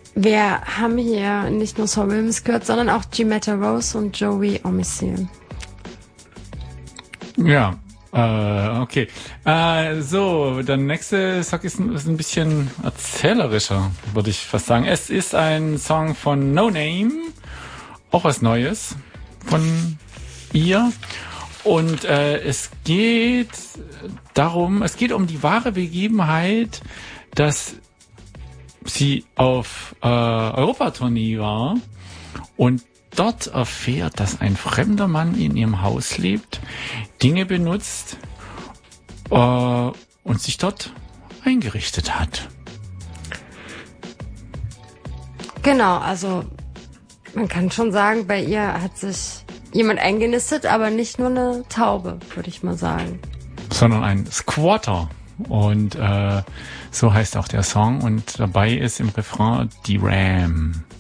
Wir haben hier nicht nur Saul Williams gehört, sondern auch Jimetta Rose und Joey Omicil. Ja, okay. So, der nächste Song ist ein bisschen erzählerischer, würde ich fast sagen. Es ist ein Song von No Name, auch was Neues von ihr. Und es geht um die wahre Begebenheit, dass sie auf Europatournee war und dort erfährt, dass ein fremder Mann in ihrem Haus lebt, Dinge benutzt und sich dort eingerichtet hat. Genau, also man kann schon sagen, bei ihr hat sich jemand eingenistet, aber nicht nur eine Taube, würde ich mal sagen. Sondern ein Squatter. Und so heißt auch der Song. Und dabei ist im Refrain die Ram.